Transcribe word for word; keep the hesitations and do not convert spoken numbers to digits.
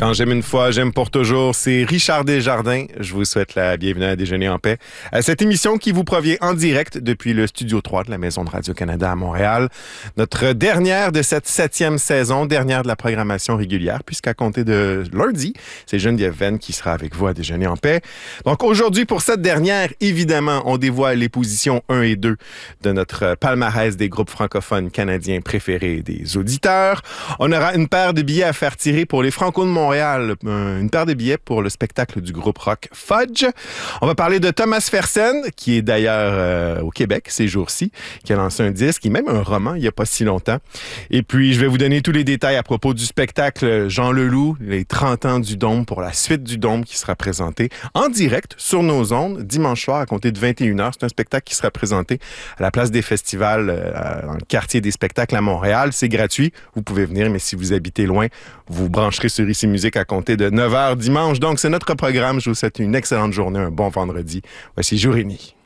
Quand j'aime une fois, j'aime pour toujours. C'est Richard Desjardins. Je vous souhaite la bienvenue à Déjeuner en paix. À cette émission qui vous provient en direct depuis le Studio trois de la Maison de Radio-Canada à Montréal. Notre dernière de cette septième saison, dernière de la programmation régulière, puisqu'à compter de lundi, c'est Geneviève Venn qui sera avec vous à Déjeuner en paix. Donc aujourd'hui, pour cette dernière, évidemment, on dévoile les positions un et deux de notre palmarès des groupes francophones canadiens préférés des auditeurs. On aura une paire de billets à faire tirer pour les Franco de Montréal, une paire de billets pour le spectacle du groupe rock Fudge. On va parler de Thomas Fersen, qui est d'ailleurs euh, au Québec ces jours-ci, qui a lancé un disque et même un roman il n'y a pas si longtemps. Et puis, je vais vous donner tous les détails à propos du spectacle Jean Leloup, les trente ans du Dôme, pour la suite du Dôme qui sera présenté en direct sur nos ondes dimanche soir à compter de vingt et une heures. C'est un spectacle qui sera présenté à la place des festivals euh, dans le quartier des spectacles à Montréal. C'est gratuit. Vous pouvez venir, mais si vous habitez loin, vous brancherez sur Ici Musique à compter de neuf heures dimanche. Donc, c'est notre programme. Je vous souhaite une excellente journée, un bon vendredi. Voici Jour et Nuit.